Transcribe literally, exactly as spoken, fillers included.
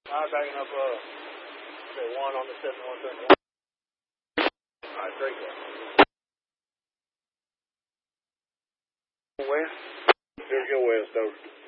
I'm backing up, uh, say one on the seventy-one thirty-one. All right, great guy. West? Here's your west, over.